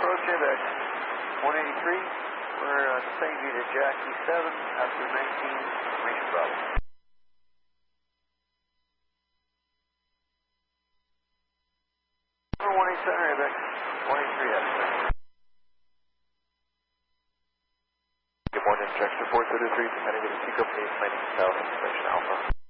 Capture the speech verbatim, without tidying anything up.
approach Apex one eighty-three. We're uh, same view to Jackie seven, after nineteen, information Bravo. one eight center, Apex one eighty-three, F. Good morning, Jackson four thirty-three, descending with the T company, landing south, inspection Alpha.